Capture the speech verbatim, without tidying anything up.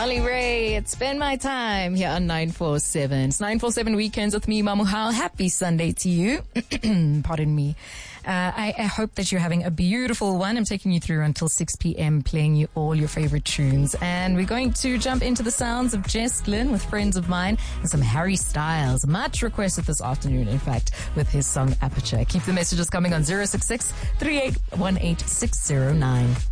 Holly Ray, it's been my time here on nine four seven. It's nine four seven Weekends with me, Mamuhal. Happy Sunday to you. Pardon me. Uh, I, I hope that you're having a beautiful one. I'm taking you through until six p.m. playing you all your favorite tunes. And we're going to jump into the sounds of Jess Glynn with Friends of Mine and some Harry Styles. Much requested this afternoon, in fact, with his song Aperture. Keep the messages coming on zero six six, three eight one eight, six zero nine.